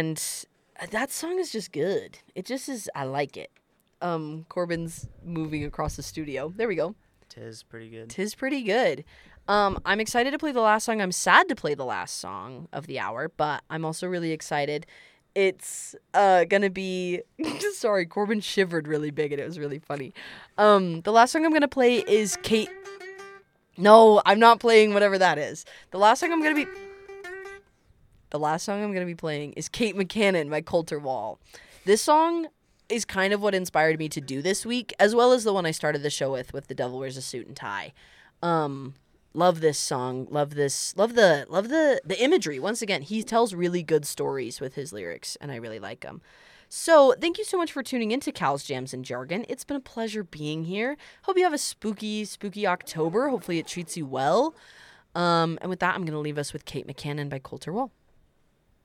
And that song is just good. It just is. I like it. Corbin's moving across the studio. There we go. Tis pretty good. Tis pretty good. I'm excited to play the last song. I'm sad to play the last song of the hour, but I'm also really excited. It's gonna be sorry, Corbin shivered really big and it was really funny. The last song I'm gonna play is Kate. No, I'm not playing whatever that is. The last song I'm gonna be playing is Kate McCannon by Colter Wall. This song is kind of what inspired me to do this week, as well as the one I started the show with The Devil Wears a Suit and Tie. Love this song. Love the imagery. Once again, he tells really good stories with his lyrics, and I really like them. So thank you so much for tuning into Cal's Jams and Jargon. It's been a pleasure being here. Hope you have a spooky October. Hopefully it treats you well. And with that, I'm going to leave us with Kate McCannon by Colter Wall.